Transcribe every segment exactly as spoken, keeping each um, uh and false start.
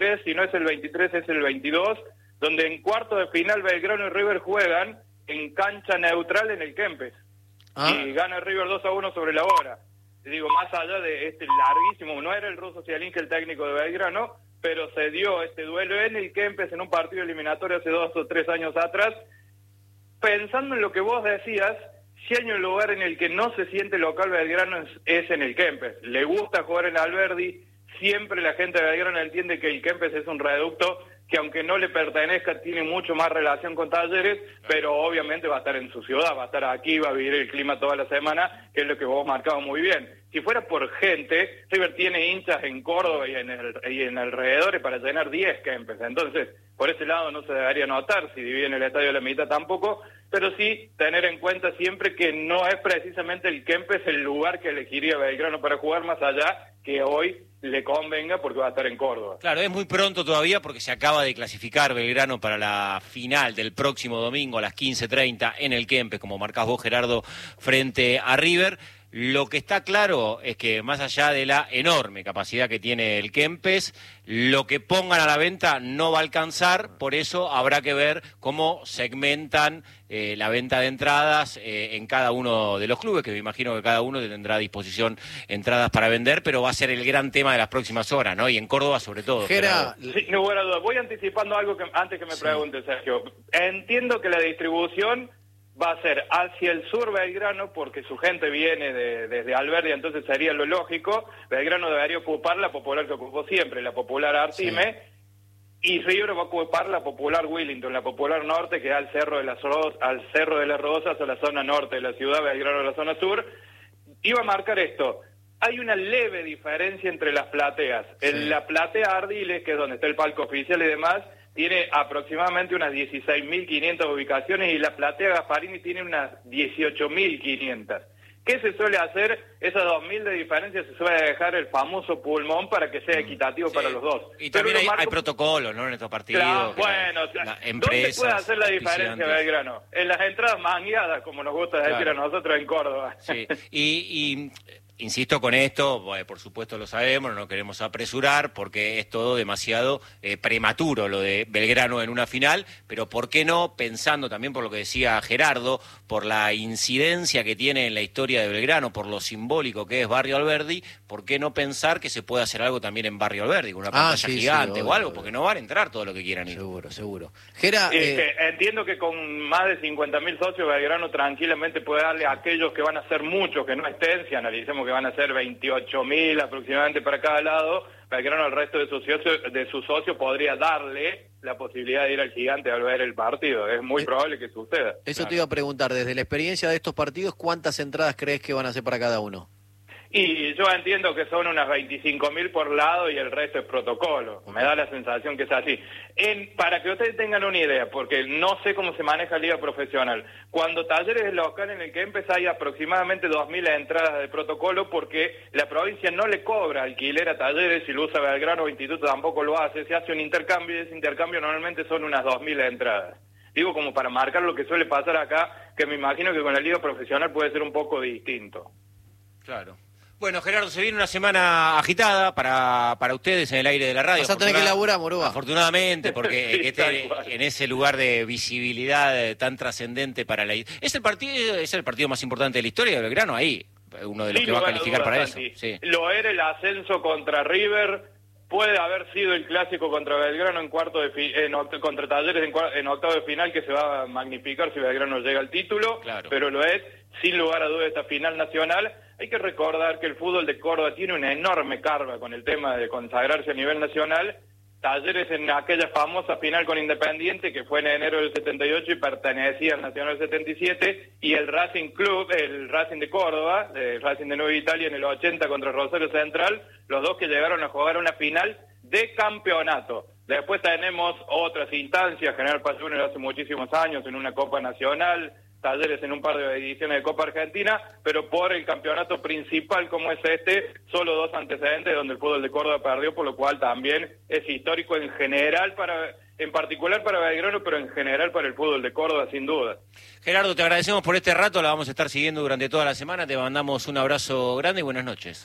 veintitrés, si no es el veintitrés es el veintidós, donde en cuartos de final Belgrano y River juegan en cancha neutral en el Kempes. Ah. Y gana River dos a uno sobre la hora. Digo, más allá de este larguísimo, no era el ruso Cialinski el técnico de Belgrano, pero se dio este duelo en el Kempes en un partido eliminatorio hace dos o tres años atrás. Pensando en lo que vos decías, si hay un lugar en el que no se siente local Belgrano es, es en el Kempes. Le gusta jugar en Alberdi, siempre la gente de Belgrano entiende que el Kempes es un reducto que aunque no le pertenezca tiene mucho más relación con Talleres, pero obviamente va a estar en su ciudad, va a estar aquí, va a vivir el clima toda la semana, que es lo que vos marcabas muy bien. Si fuera por gente, River tiene hinchas en Córdoba y en, el, y en alrededores para llenar diez Kempes, entonces por ese lado no se debería notar, si dividen el estadio a la mitad tampoco, pero sí tener en cuenta siempre que no es precisamente el Kempes el lugar que elegiría Belgrano para jugar, más allá que hoy le convenga porque va a estar en Córdoba. Claro, es muy pronto todavía porque se acaba de clasificar Belgrano para la final del próximo domingo a las quince treinta en el Kempes, como marcás vos, Gerardo, frente a River. Lo que está claro es que más allá de la enorme capacidad que tiene el Kempes, lo que pongan a la venta no va a alcanzar, por eso habrá que ver cómo segmentan eh, la venta de entradas eh, en cada uno de los clubes, que me imagino que cada uno tendrá a disposición entradas para vender, pero va a ser el gran tema de las próximas horas, ¿no? Y en Córdoba sobre todo. Gera, sí, no hubiera duda. Voy anticipando algo que antes que me sí. pregunte, Sergio. Entiendo que la distribución va a ser hacia el sur Belgrano, porque su gente viene de, desde Alberdi, entonces sería lo lógico. Belgrano debería ocupar la popular que ocupó siempre, la popular Artime, sí. y River va a ocupar la popular Willington, la popular norte, que da al cerro de las al cerro de las Rosas, o la zona norte de la ciudad, Belgrano la zona sur. Iba a marcar esto. Hay una leve diferencia entre las plateas. Sí. En la platea Ardiles, que es donde está el palco oficial y demás, tiene aproximadamente unas dieciséis mil quinientas ubicaciones y la platea Gasparini tiene unas dieciocho mil quinientas. ¿Qué se suele hacer? Esas dos mil de diferencia se suele dejar el famoso pulmón para que sea equitativo sí. para los dos. Y también hay, marcos... hay protocolos, ¿no? En estos partidos. Claro, bueno, la, la empresas, ¿dónde puede hacer la diferencia Belgrano? En las entradas mangueadas, como nos gusta decir claro. a nosotros en Córdoba. Sí, y... y... Insisto con esto, bueno, por supuesto lo sabemos, no queremos apresurar porque es todo demasiado eh, prematuro lo de Belgrano en una final, pero ¿por qué no? Pensando también por lo que decía Gerardo, por la incidencia que tiene en la historia de Belgrano, por lo simbólico que es Barrio Alberdi, ¿por qué no pensar que se puede hacer algo también en Barrio Alberdi, con una pantalla ah, sí, gigante sí, o algo? Porque no van a entrar todo lo que quieran ir. Seguro, seguro. Gera, eh, eh... Entiendo que con más de cincuenta mil socios Belgrano tranquilamente puede darle a aquellos que van a ser muchos, que no estén, si analicemos que van a ser veintiocho mil aproximadamente para cada lado, Belgrano al resto de sus socios, de sus socios podría darle la posibilidad de ir al Gigante a ver el partido. Es muy eh, probable que suceda. Eso claro. te iba a preguntar, desde la experiencia de estos partidos, ¿cuántas entradas crees que van a ser para cada uno? Y yo entiendo que son unas veinticinco mil por lado y el resto es protocolo. Me da la sensación que es así. En, para que ustedes tengan una idea, porque no sé cómo se maneja la liga profesional, cuando Talleres es local en el que empezó hay aproximadamente dos mil entradas de protocolo porque la provincia no le cobra alquiler a Talleres, si lo usa Belgrano o Instituto tampoco lo hace, se hace un intercambio y ese intercambio normalmente son unas dos mil entradas. Digo como para marcar lo que suele pasar acá, que me imagino que con la liga profesional puede ser un poco distinto. Claro. Bueno, Gerardo, se viene una semana agitada para, para ustedes en el aire de la radio. Vas a tener que laburar, Morúa. Afortunadamente, porque sí, que esté en ese lugar de visibilidad tan trascendente para la... Es el partido es el partido más importante de la historia de Belgrano, ahí, uno de los sí, que va a calificar para eso. Sí. Lo era el ascenso contra River, puede haber sido el clásico contra Belgrano en cuarto de fi... en oct... contra Talleres en, cuart... en octavo de final, que se va a magnificar si Belgrano llega al título, claro. pero lo es, sin lugar a dudas, esta final nacional. Hay que recordar que el fútbol de Córdoba tiene una enorme carga con el tema de consagrarse a nivel nacional. Talleres en aquella famosa final con Independiente, que fue en enero del setenta y ocho y pertenecía al Nacional setenta y siete, y el Racing Club, el Racing de Córdoba, el Racing de Nueva Italia en el ochenta contra Rosario Central, los dos que llegaron a jugar una final de campeonato. Después tenemos otras instancias, General Paz Junior hace muchísimos años en una Copa Nacional, Talleres en un par de ediciones de Copa Argentina, pero por el campeonato principal como es este, solo dos antecedentes donde el fútbol de Córdoba perdió, por lo cual también es histórico en general, para en particular para Belgrano, pero en general para el fútbol de Córdoba, sin duda. Gerardo, te agradecemos por este rato, la vamos a estar siguiendo durante toda la semana, te mandamos un abrazo grande y buenas noches.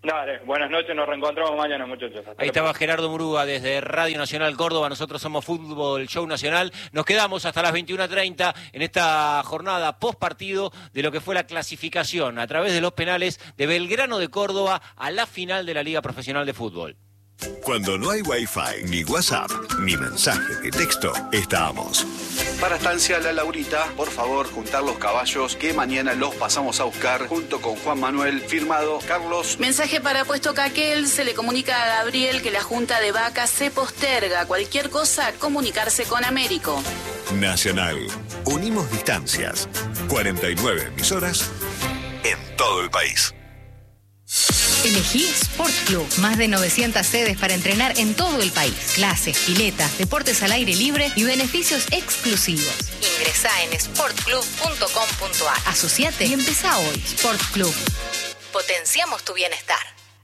Dale, buenas noches, nos reencontramos mañana, muchachos. Hasta Ahí estaba Gerardo Murúa desde Radio Nacional Córdoba. Nosotros somos Fútbol Show Nacional. Nos quedamos hasta las veintiuna treinta en esta jornada post partido de lo que fue la clasificación a través de los penales de Belgrano de Córdoba a la final de la Liga Profesional de Fútbol. Cuando no hay Wi-Fi, ni WhatsApp, ni mensaje de texto, estamos. Para Estancia La Laurita, por favor, juntar los caballos que mañana los pasamos a buscar junto con Juan Manuel, firmado Carlos. Mensaje para Puesto Caquel, se le comunica a Gabriel que la Junta de Vacas se posterga. Cualquier cosa, comunicarse con Américo. Nacional. Unimos distancias. cuarenta y nueve emisoras en todo el país. Elegí Sport Club. Más de novecientas sedes para entrenar en todo el país. Clases, piletas, deportes al aire libre y beneficios exclusivos. Ingresá en sport club punto com punto a r. Asociate y empezá hoy. Sport Club. Potenciamos tu bienestar.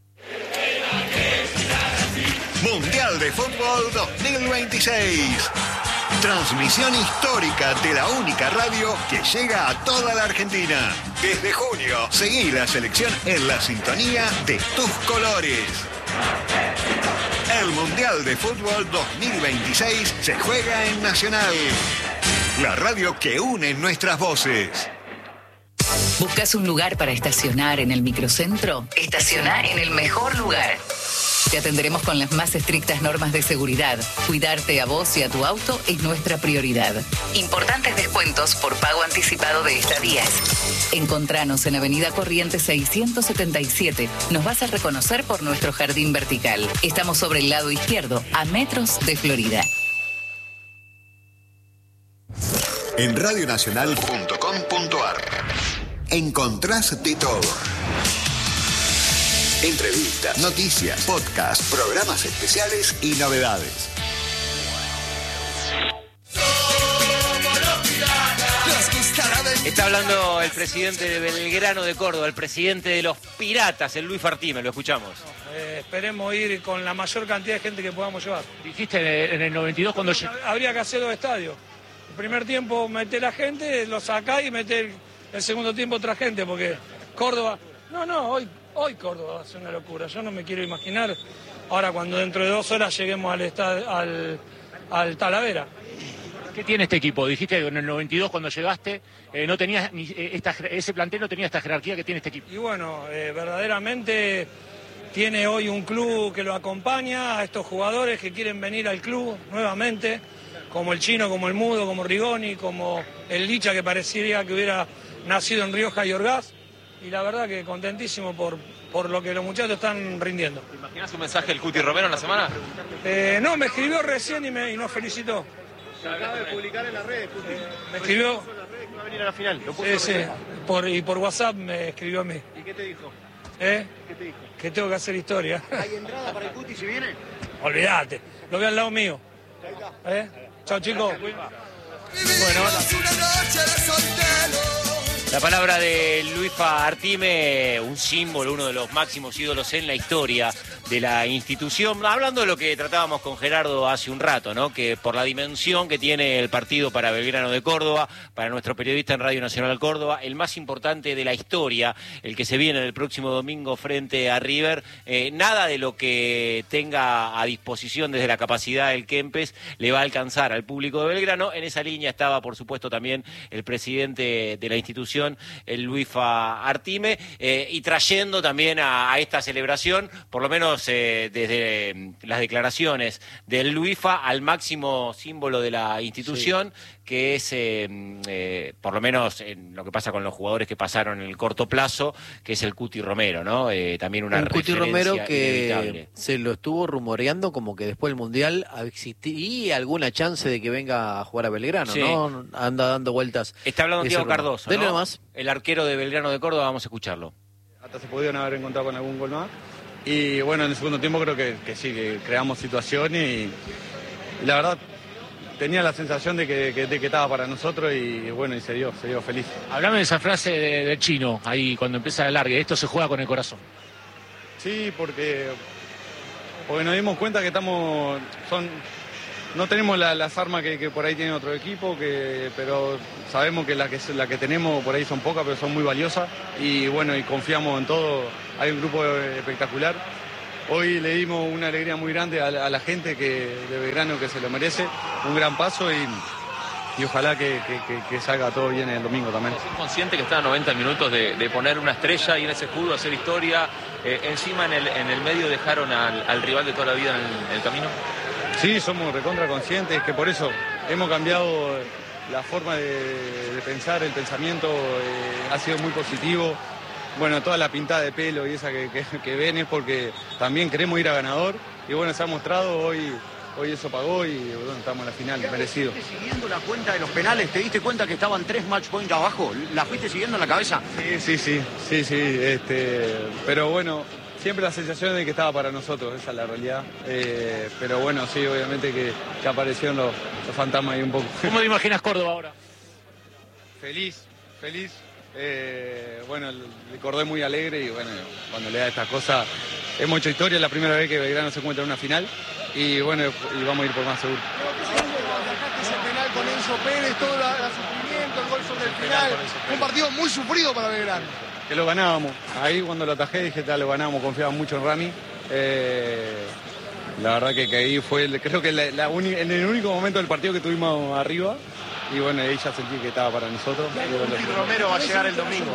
Mundial de Fútbol dos mil veintiséis. Transmisión histórica de la única radio que llega a toda la Argentina. Desde junio, seguí la selección en la sintonía de tus colores. El Mundial de Fútbol dos mil veintiséis se juega en Nacional. La radio que une nuestras voces. ¿Buscas un lugar para estacionar en el microcentro? Estaciona en el mejor lugar. Te atenderemos con las más estrictas normas de seguridad. Cuidarte a vos y a tu auto es nuestra prioridad. Importantes descuentos por pago anticipado de estadías. Encontranos en Avenida Corrientes seiscientos setenta y siete. Nos vas a reconocer por nuestro jardín vertical. Estamos sobre el lado izquierdo, a metros de Florida. En radio nacional punto com punto a r encontrás de todo. Entrevistas, noticias, podcasts, programas especiales y novedades. Está hablando el presidente de Belgrano de Córdoba, el presidente de los Piratas, el Luis Artime, lo escuchamos. Eh, esperemos ir con la mayor cantidad de gente que podamos llevar. Dijiste en el noventa y dos cuando... Habría que hacer dos estadios. El primer tiempo meter la gente, lo sacá y meter el segundo tiempo otra gente, porque Córdoba... No, no, hoy... Hoy Córdoba va a ser una locura, yo no me quiero imaginar ahora cuando dentro de dos horas lleguemos al, estad, al, al Talavera. ¿Qué tiene este equipo? Dijiste que en el noventa y dos cuando llegaste eh, no tenías ni, eh, esta, ese plantel no tenía esta jerarquía que tiene este equipo. Y bueno, eh, verdaderamente tiene hoy un club que lo acompaña, a estos jugadores que quieren venir al club nuevamente, como el Chino, como el Mudo, como Rigoni, como el Licha que parecería que hubiera nacido en Rioja y Orgaz. Y la verdad que contentísimo por, por lo que los muchachos están rindiendo. ¿Te imaginas un mensaje del Cuti Romero en la semana? Eh, no, me escribió recién y, me, y nos felicitó. Se acaba de publicar en las redes, Cuti. Eh, me escribió... Que va a venir a la final. Sí, sí, por, y por WhatsApp me escribió a mí. ¿Y qué te dijo? ¿Eh? ¿Qué te dijo? Que tengo que hacer historia. ¿Hay entrada para el Cuti si viene? Olvídate, lo veo al lado mío. ¿Eh? Chao, chicos. Bueno, la palabra de Luis Artime, un símbolo, uno de los máximos ídolos en la historia de la institución. Hablando de lo que tratábamos con Gerardo hace un rato, ¿no? Que por la dimensión que tiene el partido para Belgrano de Córdoba, para nuestro periodista en Radio Nacional Córdoba, el más importante de la historia, el que se viene el próximo domingo frente a River, eh, nada de lo que tenga a disposición desde la capacidad del Kempes le va a alcanzar al público de Belgrano. En esa línea estaba, por supuesto, también el presidente de la institución, el Luis Artime, eh, y trayendo también a, a esta celebración, por lo menos eh, desde eh, las declaraciones del Luifa, al máximo símbolo de la institución, sí, que es, eh, eh, por lo menos en lo que pasa con los jugadores que pasaron en el corto plazo, que es el Cuti Romero, ¿no? Eh, también una un Cuti Romero que inevitable. Se lo estuvo rumoreando como que después del Mundial existía alguna chance de que venga a jugar a Belgrano, sí, ¿no? Anda dando vueltas. Está hablando Diego Cardoso, Dele ¿no? nomás. El arquero de Belgrano de Córdoba, vamos a escucharlo. Hasta se pudieron haber encontrado con algún gol más. Y bueno, en el segundo tiempo creo que, que sí, que creamos situaciones y, y la verdad tenía la sensación de que, que, de que estaba para nosotros y bueno, y se dio, se dio feliz. Hablame de esa frase de, del Chino, ahí cuando empieza el largue, esto se juega con el corazón. Sí, porque, porque nos dimos cuenta que estamos, son, no tenemos la, las armas que, que por ahí tiene otro equipo, que, pero sabemos que las que, la que tenemos por ahí son pocas, pero son muy valiosas y bueno, y confiamos en todo hay un grupo espectacular. Hoy le dimos una alegría muy grande a la, a la gente que, de Belgrano que se lo merece, un gran paso y, y ojalá que, que, que, que salga todo bien el domingo también. ¿Es consciente que está a noventa minutos de, de poner una estrella y en ese escudo hacer historia? Eh, encima en el, en el medio dejaron al, al rival de toda la vida en el, en el camino. Sí, somos recontra conscientes, que por eso hemos cambiado la forma de, de pensar, el pensamiento eh, ha sido muy positivo. Bueno, toda la pintada de pelo y esa que, que, que ven es porque también queremos ir a ganador y bueno, se ha mostrado, hoy, hoy eso pagó y bueno, estamos en la final, merecido. ¿Fuiste siguiendo la cuenta de los penales? ¿Te diste cuenta que estaban tres match point abajo? ¿La fuiste siguiendo en la cabeza? Sí, sí, sí, sí, sí, este, pero bueno, siempre la sensación de que estaba para nosotros, esa es la realidad. Eh, pero bueno, sí, obviamente que, que aparecieron los, los fantasmas ahí un poco. ¿Cómo te imaginas Córdoba ahora? Feliz, feliz. Eh, bueno, el, el Cordé muy alegre y bueno, cuando le da estas cosas, hemos hecho historia, es la primera vez que Belgrano se encuentra en una final y bueno, y vamos a ir por más seguro. Ese penal con Enzo Pérez, todo el sufrimiento, el gol sobre el final, un partido muy sufrido para Belgrano. Que lo ganábamos, ahí cuando lo atajé dije, tal, lo ganábamos, confiaba mucho en Rami. Eh, la verdad que, que ahí fue, el, creo que la, la uni, en el único momento del partido que tuvimos arriba. Y bueno, ahí ya sentí que estaba para nosotros. Y Romero va a llegar el domingo.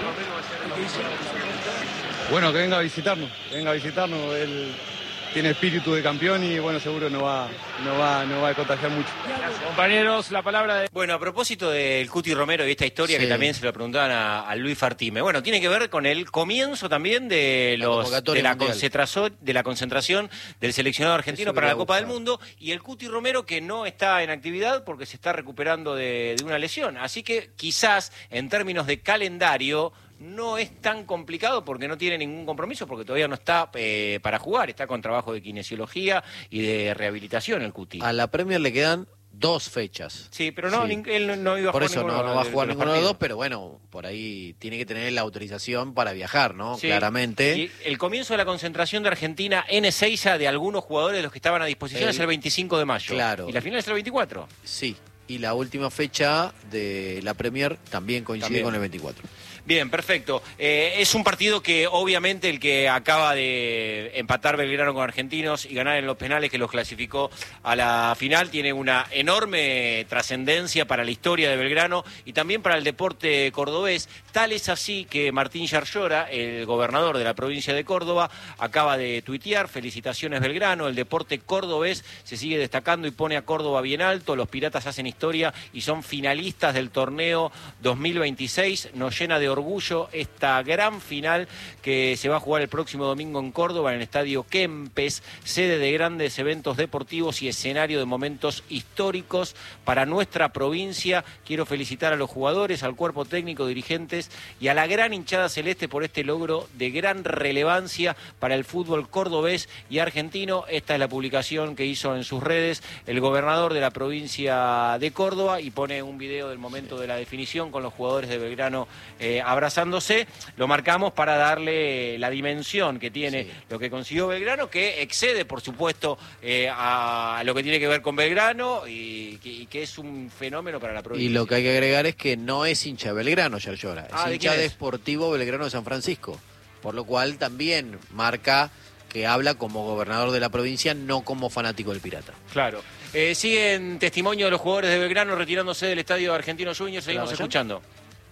Bueno, que venga a visitarnos, que venga a visitarnos. Él tiene espíritu de campeón y bueno, seguro no va, no va, no va a contagiar mucho. Compañeros, la palabra de... Bueno, a propósito del Cuti Romero y esta historia sí, que también se lo preguntaban a, a Luis Fartime. Bueno, tiene que ver con el comienzo también de los la de, la concentración, de la concentración del seleccionado argentino para la Copa del Mundo y el Cuti Romero que no está en actividad porque se está recuperando de, de una lesión. Así que quizás en términos de calendario no es tan complicado porque no tiene ningún compromiso, porque todavía no está eh, para jugar, está con trabajo de kinesiología y de rehabilitación el Cuti. A la Premier le quedan dos fechas. Sí, pero no, sí. él no iba a por jugar eso no, ninguno, no va a jugar de, de ninguno de los dos, pero bueno, por ahí tiene que tener la autorización para viajar, ¿no? Sí. Claramente. Y el comienzo de la concentración de Argentina en Ezeiza de algunos jugadores de los que estaban a disposición el, es el veinticinco de mayo. Claro. Y la final es el veinticuatro. Sí, y la última fecha de la Premier también coincide también. con el veinticuatro. Bien, perfecto. Eh, es un partido que obviamente el que acaba de empatar Belgrano con Argentinos y ganar en los penales que los clasificó a la final tiene una enorme trascendencia para la historia de Belgrano y también para el deporte cordobés. Tal es así que Martín Yarlora, el gobernador de la provincia de Córdoba, acaba de tuitear: felicitaciones Belgrano, el deporte cordobés se sigue destacando y pone a Córdoba bien alto, los piratas hacen historia y son finalistas del torneo dos mil veintiséis, nos llena de orgullo esta gran final que se va a jugar el próximo domingo en Córdoba en el Estadio Kempes, sede de grandes eventos deportivos y escenario de momentos históricos para nuestra provincia. Quiero felicitar a los jugadores, al cuerpo técnico, dirigentes y a la gran hinchada celeste por este logro de gran relevancia para el fútbol cordobés y argentino. Esta es la publicación que hizo en sus redes el gobernador de la provincia de Córdoba y pone un video del momento de la definición con los jugadores de Belgrano eh, abrazándose. Lo marcamos para darle la dimensión que tiene sí. lo que consiguió Belgrano, que excede, por supuesto, eh, a lo que tiene que ver con Belgrano y que, y que es un fenómeno para la provincia. Y lo que hay que agregar es que no es hincha de Belgrano, Yarlora, es ah, hincha de, de Sportivo Belgrano de San Francisco, por lo cual también marca que habla como gobernador de la provincia, no como fanático del Pirata. Claro. Eh, siguen testimonio de los jugadores de Belgrano retirándose del estadio Argentino Juniors, seguimos ¿La escuchando.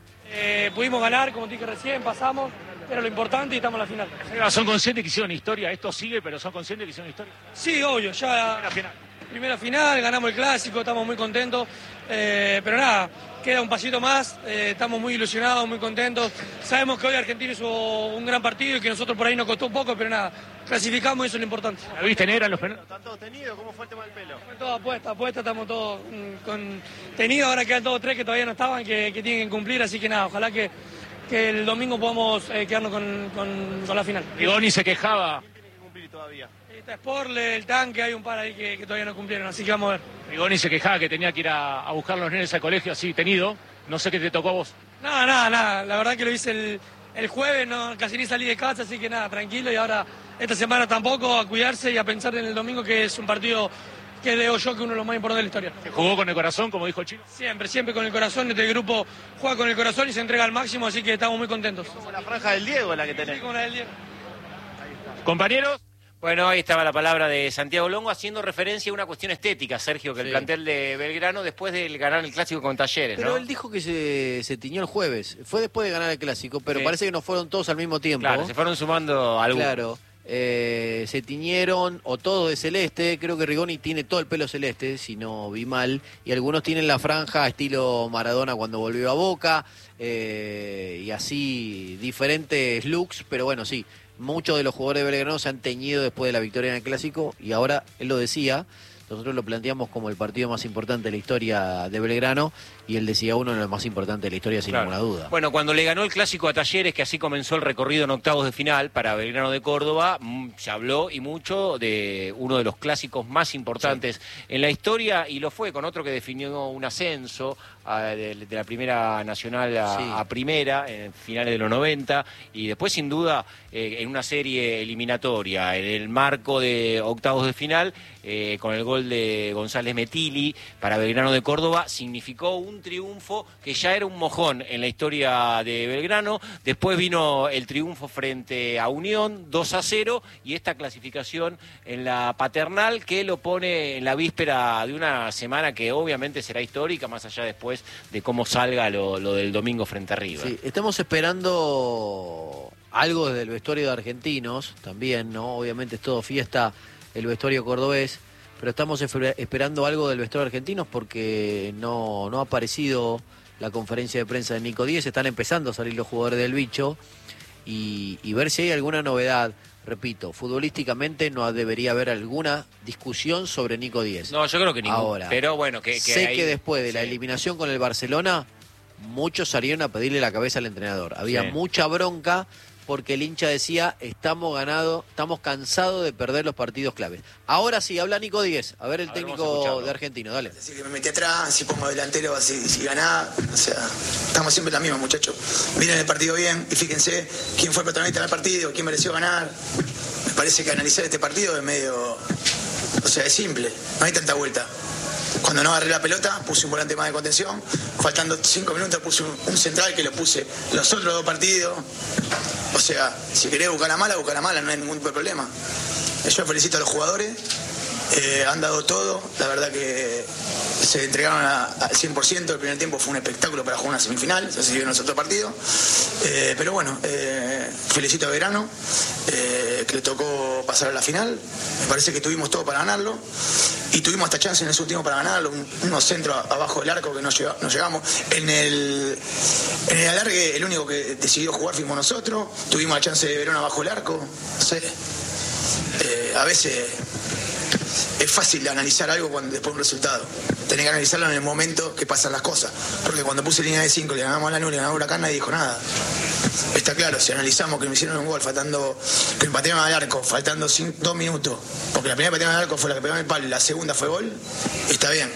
Eh, pudimos ganar, como te dije recién, pasamos, era lo importante y estamos en la final. ¿Son conscientes que hicieron historia? Esto sigue, pero ¿son conscientes que hicieron historia? Sí, obvio, ya... Primera final. Primera final, ganamos el clásico, estamos muy contentos, eh, pero nada, queda un pasito más, eh, estamos muy ilusionados, muy contentos. Sabemos que hoy Argentina hizo un gran partido y que nosotros por ahí nos costó un poco, pero nada, clasificamos y eso es lo importante. ¿La viste negra en los penales? ¿Está todo tenido? ¿Cómo fue el tema del pelo? Fue todo apuesta, apuesta, estamos todos mm, con tenido, ahora quedan todos tres que todavía no estaban, que, que tienen que cumplir, así que nada, ojalá que, que el domingo podamos eh, quedarnos con, con, con la final. Rigoni se quejaba. ¿Quién tiene que cumplir todavía? Está Sportle, el tanque, hay un par ahí que, que todavía no cumplieron, así que vamos a ver. Rigoni se quejaba que tenía que ir a, a buscar los nenes al colegio así tenido. No sé qué te tocó a vos. Nada, nada, nada. La verdad que lo hice el, el jueves, no, casi ni salí de casa, así que nada, tranquilo. Y ahora esta semana tampoco, a cuidarse y a pensar en el domingo, que es un partido que leo yo, que uno de los más importantes de la historia. ¿Se jugó con el corazón, como dijo el Chino? Siempre, siempre con el corazón. Este grupo juega con el corazón y se entrega al máximo, así que estamos muy contentos. Como la franja del Diego la que tenés. Sí, como la del Diego. Compañeros. Bueno, ahí estaba la palabra de Santiago Longo haciendo referencia a una cuestión estética, Sergio, que sí. El plantel de Belgrano después de ganar el Clásico con Talleres, pero ¿no? Él dijo que se, se tiñó el jueves, fue después de ganar el Clásico, pero sí. Parece que no fueron todos al mismo tiempo. Claro, se fueron sumando algunos. Claro, eh, se tiñeron o todos de celeste, creo que Rigoni tiene todo el pelo celeste, si no vi mal, y algunos tienen la franja estilo Maradona cuando volvió a Boca, eh, y así diferentes looks, pero bueno, sí. Muchos de los jugadores de Belgrano se han teñido después de la victoria en el Clásico y ahora, él lo decía, nosotros lo planteamos como el partido más importante de la historia de Belgrano y él decía uno de los más importantes de la historia sin claro. ninguna duda. Bueno, cuando le ganó el Clásico a Talleres, que así comenzó el recorrido en octavos de final para Belgrano de Córdoba, mmm, se habló y mucho de uno de los clásicos más importantes sí. en la historia y lo fue con otro que definió un ascenso a, de, de la Primera Nacional a, sí. a Primera en finales de los noventa y después sin duda eh, en una serie eliminatoria en el marco de octavos de final eh, con el gol de González Metilli para Belgrano de Córdoba significó un triunfo que ya era un mojón en la historia de Belgrano. Después vino el triunfo frente a Unión, dos a cero, y esta clasificación en la Paternal que lo pone en la víspera de una semana que obviamente será histórica, más allá después de cómo salga lo, lo del domingo frente a River. Sí, estamos esperando algo desde el vestuario de Argentinos también, ¿no? Obviamente es todo fiesta el vestuario cordobés, pero estamos esperando algo del vestuario argentinos porque no, no ha aparecido la conferencia de prensa de Nico Díez, están empezando a salir los jugadores del bicho y, y ver si hay alguna novedad. Repito, futbolísticamente no debería haber alguna discusión sobre Nico Díez. No, yo creo que ninguna. Ahora, pero bueno, que, que sé hay... que después de la sí. eliminación con el Barcelona, muchos salieron a pedirle la cabeza al entrenador. Había sí. mucha bronca porque el hincha decía, estamos ganado, estamos cansados de perder los partidos claves. Ahora sí, habla Nico Díez, a ver el a técnico ver, de Argentino, dale. Así que me metí atrás, si pongo delantero, si, si ganaba, o sea, estamos siempre la misma, muchachos. Miren el partido bien y fíjense quién fue el protagonista del partido, quién mereció ganar. Me parece que analizar este partido es medio, o sea, es simple, no hay tanta vuelta. Cuando no agarré la pelota, puse un volante más de contención. Faltando cinco minutos, puse un, un central que lo puse los otros dos partidos. O sea, si querés buscar la mala, buscar la mala, no hay ningún problema. Yo felicito a los jugadores. Eh, han dado todo. La verdad que se entregaron al cien por ciento. El primer tiempo fue un espectáculo para jugar una semifinal. Se siguieron los otros partidos. Eh, pero bueno, eh, felicito a Belgrano, eh, que le tocó pasar a la final. Me parece que tuvimos todo para ganarlo. Y tuvimos hasta chance en ese último para ganarlo. Un, unos centros abajo del arco que no, llega, no llegamos. En el, en el alargue, el único que decidió jugar fuimos nosotros. Tuvimos la chance de Verón abajo del arco. No sé. Eh, a veces es fácil de analizar algo cuando después de un resultado. Tenés que analizarlo en el momento que pasan las cosas. Porque cuando puse línea de cinco, le ganamos a la nula, le ganamos a Huracán, nadie dijo nada. Está claro, si analizamos que me hicieron un gol faltando, que me patearon al arco, faltando cinco, dos minutos, porque la primera patearon al arco fue la que pegó en el palo y la segunda fue gol, está bien.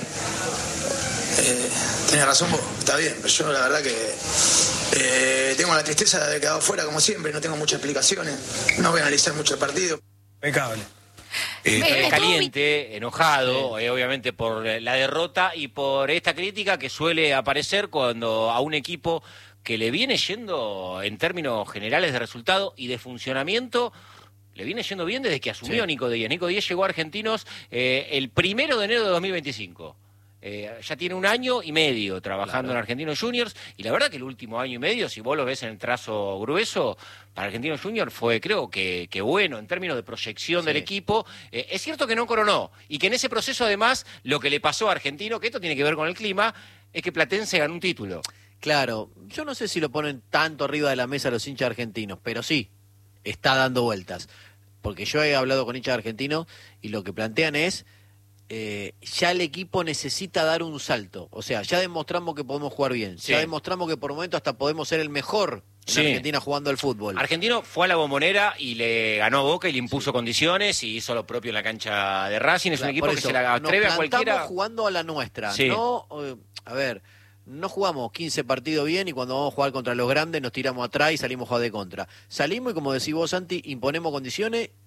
Eh, tenés razón vos, está bien, pero yo la verdad que eh, tengo la tristeza de haber quedado fuera como siempre, no tengo muchas explicaciones, no voy a analizar mucho el partido. Impecable. Eh, caliente, enojado, sí. eh, obviamente por la derrota y por esta crítica que suele aparecer cuando a un equipo que le viene yendo en términos generales de resultado y de funcionamiento, le viene yendo bien desde que asumió sí. Nico Díez. Nico Díez llegó a Argentinos eh, el primero de enero de dos mil veinticinco. Eh, ya tiene un año y medio trabajando claro. en Argentinos Juniors y la verdad que el último año y medio, si vos lo ves en el trazo grueso, para Argentinos Juniors fue creo que, que bueno en términos de proyección sí. del equipo. Eh, es cierto que no coronó y que en ese proceso además lo que le pasó a Argentino, que esto tiene que ver con el clima, es que Platense ganó un título. Claro, yo no sé si lo ponen tanto arriba de la mesa los hinchas argentinos, pero sí, está dando vueltas. Porque yo he hablado con hinchas argentinos y lo que plantean es Eh, ya el equipo necesita dar un salto. O sea, ya demostramos que podemos jugar bien. Sí. Ya demostramos que por momentos hasta podemos ser el mejor en sí. Argentina jugando al fútbol. Argentino fue a la Bombonera y le ganó a Boca y le impuso sí. condiciones y hizo lo propio en la cancha de Racing. Es claro, un equipo que se la atreve a cualquiera. Estamos jugando a la nuestra. Sí. No, eh, a ver, no jugamos quince partidos bien y cuando vamos a jugar contra los grandes nos tiramos atrás y salimos a jugar de contra. Salimos y como decís vos, Santi, imponemos condiciones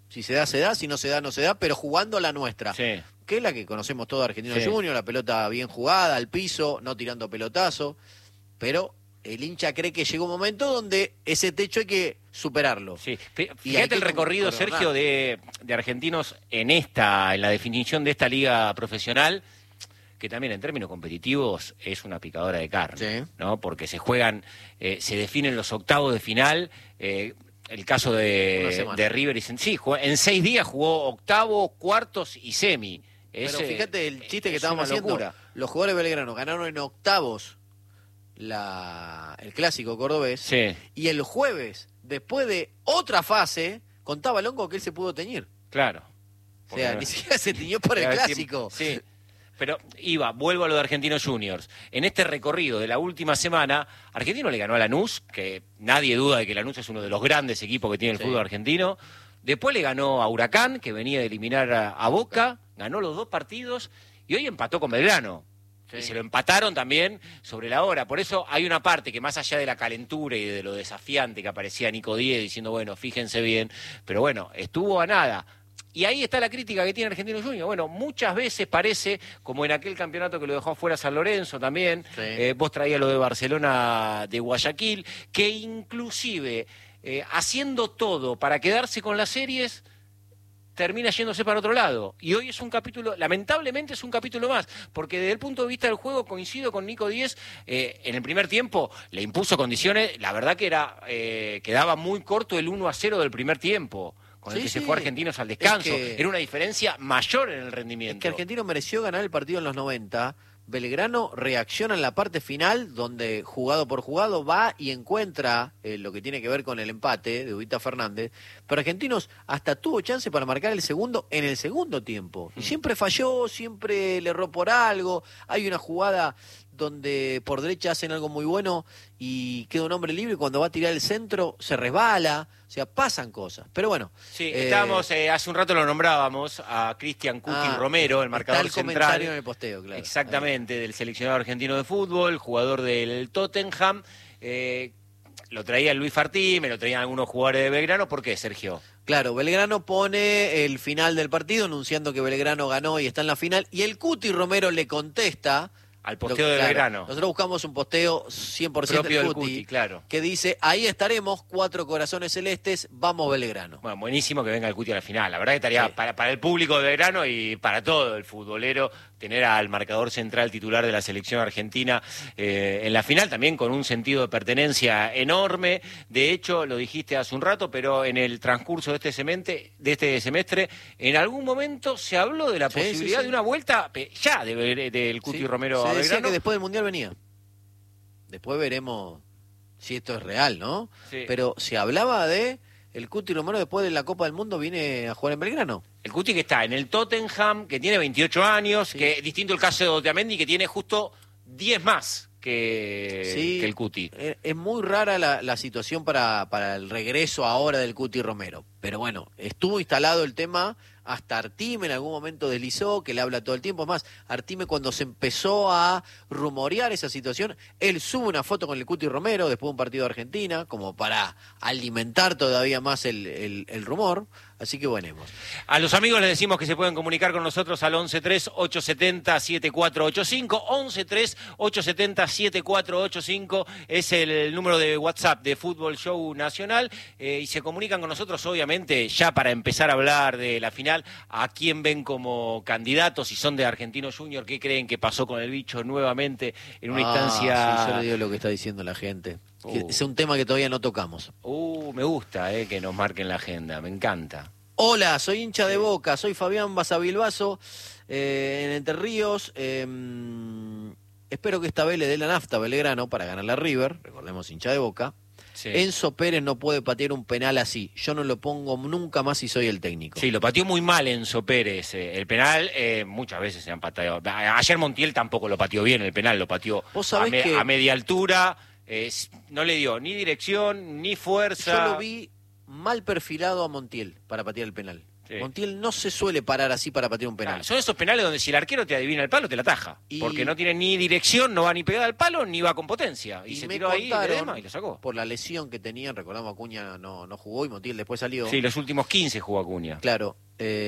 Si se da, se da, si no se da, no se da, pero jugando la nuestra. Sí. Que es la que conocemos todos, Argentino Sí. Junior, la pelota bien jugada, al piso, no tirando pelotazo, pero el hincha cree que llegó un momento donde ese techo hay que superarlo. Sí. Y hay Fíjate que el recorrido, coronar. Sergio, de, de argentinos en esta, en la definición de esta liga profesional, que también en términos competitivos es una picadora de carne, Sí. ¿no? Porque se juegan, eh, se definen los octavos de final. Eh, el caso Una de, semana. de River y Sen- sí, jugó- en seis días jugó octavo, cuartos y semi. Es, Pero eh, fíjate el chiste que es estábamos una haciendo. locura. Los jugadores de Belgrano ganaron en octavos la, el clásico cordobés. Sí. Y el jueves, después de otra fase, contaba Longo que él se pudo teñir. Claro. O sea, Porque- ni siquiera se tiñó por el Claro, clásico. Sí. Pero, Iba, vuelvo a lo de Argentinos Juniors. En este recorrido de la última semana, Argentino le ganó a Lanús, que nadie duda de que Lanús es uno de los grandes equipos que tiene el Sí. fútbol argentino. Después le ganó a Huracán, que venía de eliminar a, a Boca, ganó los dos partidos y hoy empató con Belgrano. Sí. Y se lo empataron también sobre la hora. Por eso hay una parte que más allá de la calentura y de lo desafiante que aparecía Nico Díez diciendo, bueno, fíjense bien, pero bueno, estuvo a nada. Y ahí está la crítica que tiene Argentino Juniors. Bueno, muchas veces parece, como en aquel campeonato que lo dejó afuera San Lorenzo también, Sí. eh, vos traías lo de Barcelona de Guayaquil, que inclusive eh, haciendo todo para quedarse con las series, termina yéndose para otro lado. Y hoy es un capítulo, lamentablemente es un capítulo más, porque desde el punto de vista del juego coincido con Nico Díez, eh, en el primer tiempo le impuso condiciones, la verdad que era eh, quedaba muy corto el uno a cero del primer tiempo, con el Sí, que se sí. fue Argentinos al descanso. Es que- Era una diferencia mayor en el Es rendimiento. que Argentino mereció ganar el partido en los noventa. Belgrano reacciona en la parte final, donde jugado por jugado va y encuentra eh, lo que tiene que ver con el empate de Ubita Fernández. Pero Argentinos hasta tuvo chance para marcar el segundo en el segundo tiempo. Y siempre falló, siempre le erró por algo. Hay una jugada donde por derecha hacen algo muy bueno y queda un hombre libre y cuando va a tirar el centro se resbala. O sea, pasan cosas. Pero bueno. Sí, eh, estábamos, eh, hace un rato lo nombrábamos a Cristian Cuti ah, Romero, el está marcador el central. comentario en el posteo, claro. Exactamente, del seleccionado argentino de fútbol, jugador del Tottenham. Eh, lo traía Luis Fartí, me lo traían algunos jugadores de Belgrano. ¿Por qué, Sergio? Claro, Belgrano pone el final del partido anunciando que Belgrano ganó y está en la final. Y el Cuti Romero le contesta. Al posteo lo- de claro, Belgrano. Nosotros buscamos un posteo cien por ciento Propio del del Cuti, Cuti, claro. que dice, ahí estaremos, cuatro corazones celestes, vamos Belgrano. Bueno, buenísimo que venga el Cuti a la final. La verdad que estaría Sí. para, para el público de Belgrano y para todo el futbolero tener al marcador central titular de la selección argentina eh, en la final, también con un sentido de pertenencia enorme. De hecho, lo dijiste hace un rato, pero en el transcurso de este semestre, de este semestre en algún momento se habló de la Sí, posibilidad sí, sí. de una vuelta pe- ya de, Bel- del Cuti Sí, Romero se a decía Belgrano. que después del Mundial venía. Después veremos si esto es real, ¿no? Sí. Pero se hablaba de el Cuti Romero después de la Copa del Mundo viene a jugar en Belgrano. El Cuti que está en el Tottenham, que tiene veintiocho años, Sí. que distinto el caso de Otamendi, que tiene justo diez más que, Sí. que el Cuti. Eh, Es muy rara la, la situación para, para el regreso ahora del Cuti Romero. Pero bueno, estuvo instalado el tema, hasta Artime en algún momento deslizó, que le habla todo el tiempo. Es más, Artime cuando se empezó a rumorear esa situación, él sube una foto con el Cuti Romero después de un partido de Argentina, como para alimentar todavía más el, el, el rumor. Así que bueno. A los amigos les decimos que se pueden comunicar con nosotros al once tres ocho siete cero siete cuatro ocho cinco. once tres ocho siete cero siete cuatro ocho cinco es el número de WhatsApp de Fútbol Show Nacional. Eh, y se comunican con nosotros, obviamente, ya para empezar a hablar de la final, a quién ven como candidatos, si son de Argentino Junior, qué creen que pasó con el bicho nuevamente en una Ah, instancia... sí, yo le digo lo que está diciendo la gente. Que Uh. es un tema que todavía no tocamos. Uh, me gusta eh, que nos marquen la agenda, me encanta. Hola, soy hincha de Boca, soy Fabián Basavilbaso, eh, en Entre Ríos. eh, espero que esta vez le dé la nafta a Belgrano para ganar la River, recordemos hincha de Boca. Sí. Enzo Pérez no puede patear un penal así, yo no lo pongo nunca más si soy el técnico. Sí, lo pateó muy mal Enzo Pérez. eh, El penal eh, muchas veces se han pateado. A- Ayer Montiel tampoco lo pateó bien el penal, lo pateó Vos a, sabés me- que- a media altura. eh, s- no le dio ni dirección, ni fuerza. Yo lo vi mal perfilado a Montiel para patear el penal. Sí. Montiel no se suele parar así para patear un penal. Claro, son esos penales donde si el arquero te adivina el palo, te la ataja. Y... Porque no tiene ni dirección, no va ni pegada al palo, ni va con potencia. Y, y se tiró ahí y lo sacó. Por la lesión que tenían, recordamos Acuña no, no jugó y Montiel después salió. Sí, los últimos quince jugó Acuña. Claro.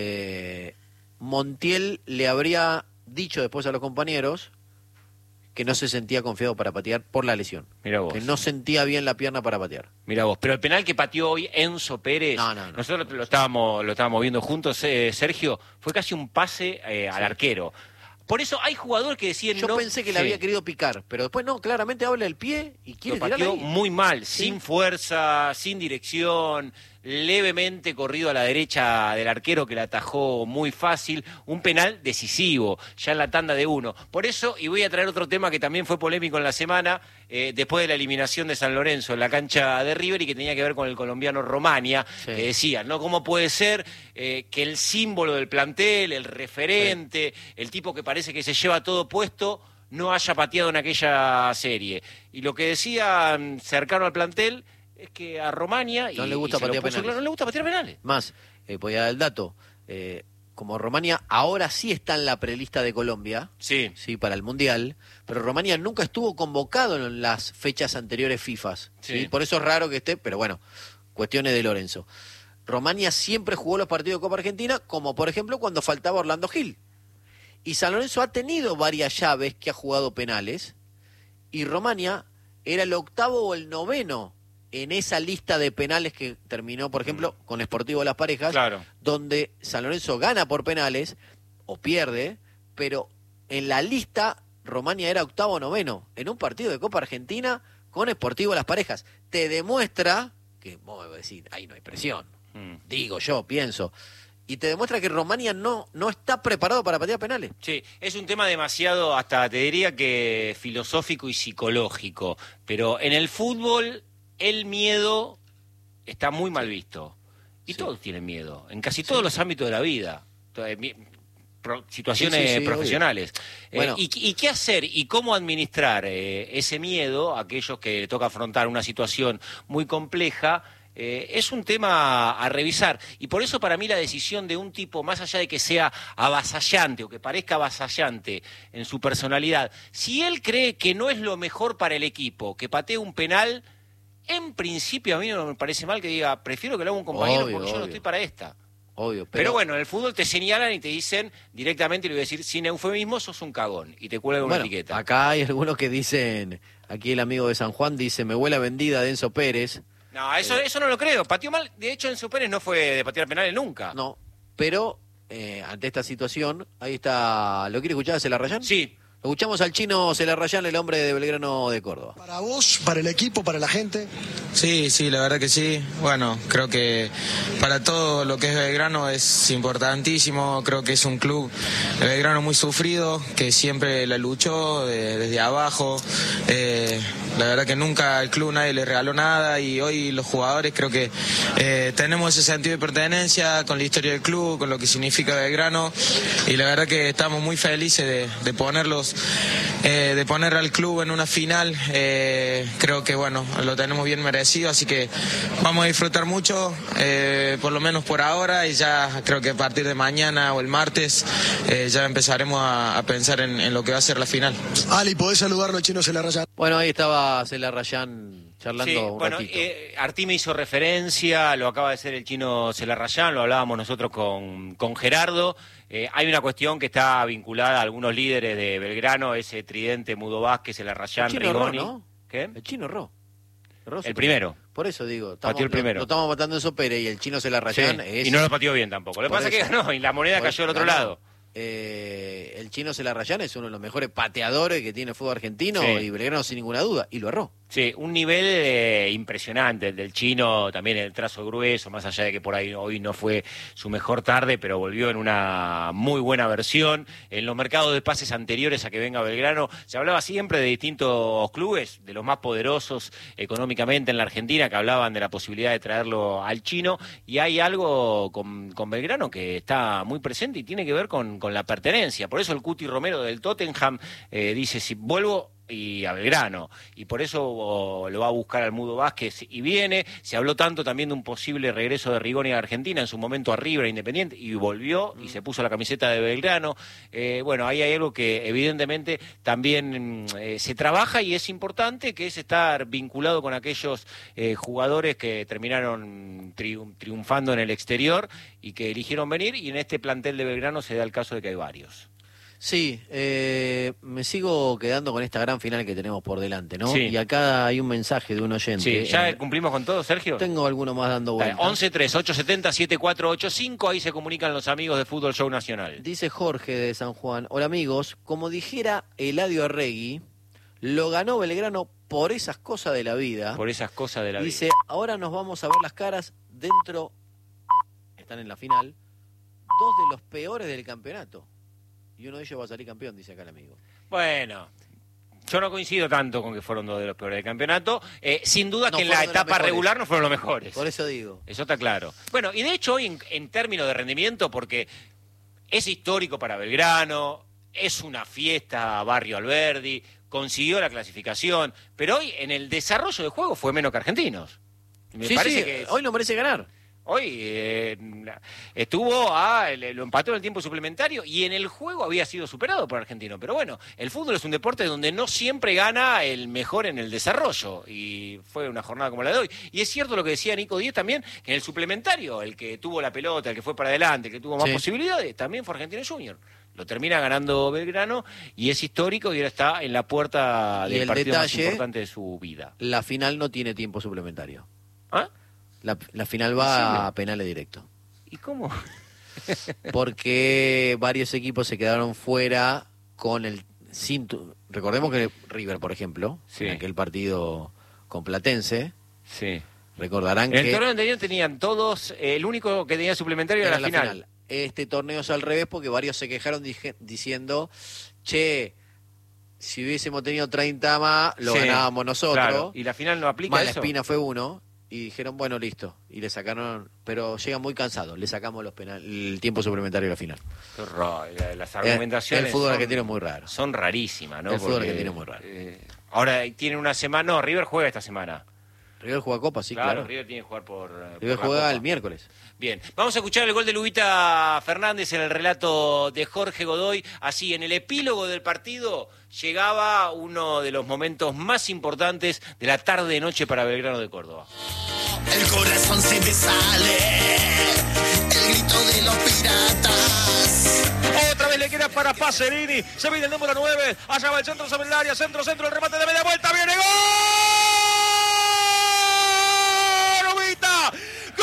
Eh, Montiel le habría dicho después a los compañeros que no se sentía confiado para patear por la lesión. Mirá vos. Que no sentía bien la pierna para patear. Mirá vos, pero el penal que pateó hoy Enzo Pérez, no, no, no. nosotros lo estábamos, lo estábamos viendo juntos, eh, Sergio, fue casi un pase eh, al sí. arquero. Por eso hay jugadores que decían... Yo no, pensé que sí. le había querido picar, pero después no, claramente habla el pie y quiere lo pateó ahí. muy mal, ¿Sí? sin fuerza, sin dirección, levemente corrido a la derecha del arquero que la atajó muy fácil, un penal decisivo, ya en la tanda de uno. Por eso, y voy a traer otro tema que también fue polémico en la semana, eh, después de la eliminación de San Lorenzo en la cancha de River y que tenía que ver con el colombiano Romania, sí. que decía, ¿no? ¿Cómo puede ser eh, que el símbolo del plantel, el referente, sí. el tipo que parece que se lleva todo puesto, no haya pateado en aquella serie? Y lo que decían cercano al plantel es que a Romania no y, le gusta patear puso, penales. No le gusta patear penales. Más, eh, voy a dar el dato. Eh, como Romania ahora sí está en la prelista de Colombia, sí. sí, para el Mundial, pero Romania nunca estuvo convocado en las fechas anteriores FIFA. ¿sí? ¿sí? Por eso es raro que esté, pero bueno, cuestiones de Lorenzo. Romania siempre jugó los partidos de Copa Argentina, como por ejemplo cuando faltaba Orlando Gil. Y San Lorenzo ha tenido varias llaves que ha jugado penales, y Romania era el octavo o el noveno en esa lista de penales que terminó, por ejemplo, con Sportivo Las Parejas, claro. donde San Lorenzo gana por penales o pierde, pero en la lista Romania era octavo o noveno en un partido de Copa Argentina con Sportivo Las Parejas. Te demuestra que, vos me vas a decir, ahí no hay presión, mm. digo yo, pienso, y te demuestra que Romania no, no está preparado para patear penales. Sí, es un tema demasiado, hasta te diría que filosófico y psicológico, pero en el fútbol el miedo está muy mal visto. Y sí. todos tienen miedo, en casi todos sí. los ámbitos de la vida. Situaciones sí, sí, sí, profesionales. Eh, bueno. y, ¿Y qué hacer y cómo administrar eh, ese miedo a aquellos que toca afrontar una situación muy compleja? Eh, es un tema a revisar. Y por eso para mí la decisión de un tipo, más allá de que sea avasallante o que parezca avasallante en su personalidad, si él cree que no es lo mejor para el equipo, que patee un penal... En principio a mí no me parece mal que diga, prefiero que lo haga un compañero obvio, porque obvio. yo no estoy para esta. Obvio, pero... pero bueno, en el fútbol te señalan y te dicen directamente, y le voy a decir sin eufemismo, sos un cagón y te cuelgan bueno, una etiqueta. Acá hay algunos que dicen, aquí el amigo de San Juan dice, me huele a vendida de Enzo Pérez. No, eso, eh... eso no lo creo, pateó mal, de hecho Enzo Pérez no fue de patear penales nunca. No, pero eh, ante esta situación, ahí está, ¿lo quiere escuchar, Celarrayán? Sí. Escuchamos al chino Celarrayán, el hombre de Belgrano de Córdoba. ¿Para vos, para el equipo, para la gente? Sí, sí, la verdad que sí. Bueno, creo que para todo lo que es Belgrano es importantísimo. Creo que es un club de Belgrano muy sufrido, que siempre la luchó de, desde abajo. Eh, la verdad que nunca al club nadie le regaló nada y hoy los jugadores creo que eh, tenemos ese sentido de pertenencia con la historia del club, con lo que significa Belgrano y la verdad que estamos muy felices de, de ponerlos Eh, de poner al club en una final. Eh, creo que bueno, lo tenemos bien merecido, así que vamos a disfrutar mucho, eh, por lo menos por ahora, y ya creo que a partir de mañana o el martes eh, ya empezaremos a, a pensar en, en lo que va a ser la final. Ali, ¿podés saludarlo, chino Celarrayán? Bueno, ahí estaba Celarrayán charlando sí, un bueno, ratito. Eh, Artí me hizo referencia, lo acaba de hacer el chino Celarrayán, lo hablábamos nosotros con, con Gerardo. Eh, hay una cuestión que está vinculada a algunos líderes de Belgrano, ese tridente Mudo Vázquez, Celarrayán, Rigoni. ¿No? ¿Qué? El chino Ro. Ro el primero. Por eso digo, estamos, pateó el primero. Lo, lo estamos matando en Sopere y el chino Celarrayán sí, es... Y no lo pateó bien tampoco. Lo que pasa es que ganó y la moneda cayó del otro ganó. lado. Eh, el chino Celarrayán es uno de los mejores pateadores que tiene el fútbol argentino sí. y Belgrano sin ninguna duda, y lo erró. Sí, un nivel eh, impresionante el del chino, también el trazo grueso, más allá de que por ahí hoy no fue su mejor tarde, pero volvió en una muy buena versión. En los mercados de pases anteriores a que venga Belgrano, se hablaba siempre de distintos clubes, de los más poderosos económicamente en la Argentina, que hablaban de la posibilidad de traerlo al chino, y hay algo con, con Belgrano que está muy presente y tiene que ver con, con la pertenencia. Por eso el Cuti Romero del Tottenham eh, dice, si vuelvo y a Belgrano, y por eso oh, lo va a buscar Almudo Vázquez y viene. Se habló tanto también de un posible regreso de Rigoni a Argentina, en su momento a River, a Independiente, y volvió mm. y se puso la camiseta de Belgrano. Eh, bueno, ahí hay algo que evidentemente también eh, se trabaja y es importante, que es estar vinculado con aquellos eh, jugadores que terminaron tri- triunfando en el exterior y que eligieron venir, y en este plantel de Belgrano se da el caso de que hay varios. Sí, eh, me sigo quedando con esta gran final que tenemos por delante, ¿no? Sí. Y acá hay un mensaje de un oyente. Sí, ¿ya eh, cumplimos con todo, Sergio? Tengo alguno más dando vueltas. once tres ocho siete cero siete cuatro ocho cinco, ahí se comunican los amigos de Fútbol Show Nacional. Dice Jorge de San Juan: hola amigos, como dijera Eladio Arregui, lo ganó Belgrano por esas cosas de la vida. Por esas cosas de la Dice, vida. Dice, ahora nos vamos a ver las caras dentro, están en la final, dos de los peores del campeonato. Y uno de ellos va a salir campeón, dice acá el amigo. Bueno, yo no coincido tanto con que fueron dos de los peores del campeonato. Eh, sin duda No que en la etapa regular no fueron los mejores. Por eso digo. Eso está claro. Bueno, y de hecho hoy en, en términos de rendimiento, porque es histórico para Belgrano, es una fiesta Barrio Alberdi, consiguió la clasificación, pero hoy en el desarrollo de juego fue menos que Argentinos. Me sí, parece sí, que es... hoy no merece ganar. Hoy eh, estuvo a, lo empató en el tiempo suplementario y en el juego había sido superado por Argentino. Pero bueno, el fútbol es un deporte donde no siempre gana el mejor en el desarrollo. Y fue una jornada como la de hoy. Y es cierto lo que decía Nico Díez también, que en el suplementario, el que tuvo la pelota, el que fue para adelante, el que tuvo más sí. posibilidades, también fue Argentino Junior. Lo termina ganando Belgrano y es histórico y ahora está en la puerta del partido detalle, más importante de su vida. La final no tiene tiempo suplementario. ¿Ah? La, la final va ¿Sí? a penales directo. ¿Y cómo? Porque varios equipos se quedaron fuera con el cinturón. Recordemos que River, por ejemplo, sí. en aquel partido con Platense, sí. recordarán en que... En el torneo anterior tenían todos, eh, el único que tenía suplementario era, era la, la final. final. Este torneo es al revés porque varios se quejaron dije, diciendo, che, si hubiésemos tenido treinta más, lo sí, ganábamos nosotros. Claro. Y la final no aplica Mala eso. Espina fue uno. Y dijeron, bueno, listo. Y le sacaron, pero llegan muy cansados. Le sacamos los penal, el tiempo suplementario de la final. Qué raro, las argumentaciones. El fútbol son, argentino es muy raro. Son rarísimas, ¿no? El fútbol Porque, argentino es muy raro. Eh, ahora tiene una semana. No, River juega esta semana. River juega Copa, sí, claro. Claro, River tiene que jugar por. River por juega Copa. el miércoles. Bien, vamos a escuchar el gol de Lubita Fernández en el relato de Jorge Godoy. Así, en el epílogo del partido llegaba uno de los momentos más importantes de la tarde-noche para Belgrano de Córdoba. El corazón se me sale, el grito de los piratas. Otra vez le queda para Pacerini, se viene el número nueve, allá va el centro sobre el área, centro, centro, el remate de media vuelta, viene gol. ¡Lubita! ¡Gol!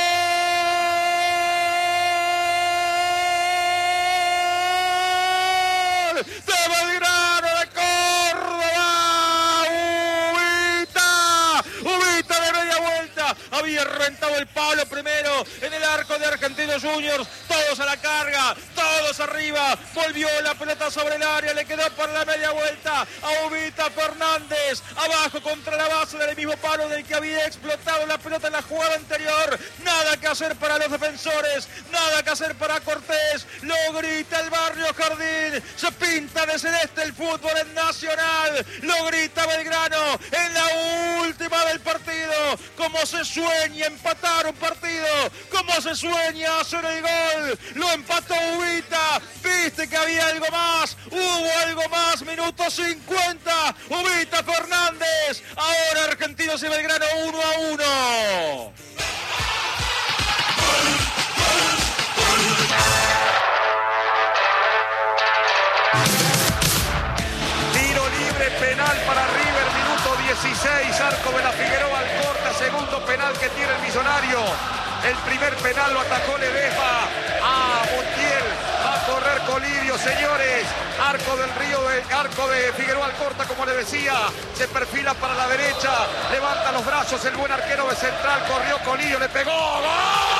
¡De Belgrano de Córdoba! ¡Ubita! ¡Ubita de media vuelta! Había reventado el palo primero en el arco de Argentinos Juniors. Todos a la carga, todos arriba. Volvió la pelota sobre el área, le quedó por la media vuelta a Ubita Fernández. Abajo contra la base del mismo palo del que había explotado la pelota en la jugada anterior. Nada que hacer para los defensores, nada que hacer para Cortés. Lo grita el Barrio Jardín. Se pinta de celeste el fútbol en Nacional. Lo grita Belgrano en la última del partido. Como se sueña empatar un partido, como se sueña hacer el gol. Lo empató Ubita. Viste que había algo más, hubo algo más. Minuto cincuenta. Ubita Fernández. Ahora Argentinos y Belgrano uno a uno. Tiro libre penal para River, minuto dieciséis, arco de la Figueroa Alcorta, segundo penal que tiene el Millonario. El primer penal lo atajó Ledesma a Montiel, va a correr Colidio, señores. Arco del Río, de, arco de Figueroa Alcorta, como le decía, se perfila para la derecha, levanta los brazos el buen arquero de Central, corrió Colidio, le pegó, ¡gol!